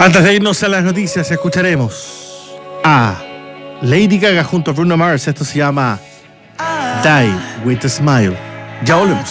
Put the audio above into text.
Antes de irnos a las noticias, escucharemos a Lady Gaga junto a Bruno Mars. Esto se llama Die With a Smile. Ya volvemos.